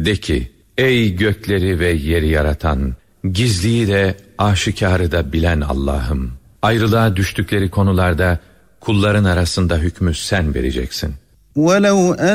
De ki, ey gökleri ve yeri yaratan, gizliyi de aşikarı da bilen Allah'ım, ayrılığa düştükleri konularda kulların arasında hükmü sen vereceksin. وَلَوْ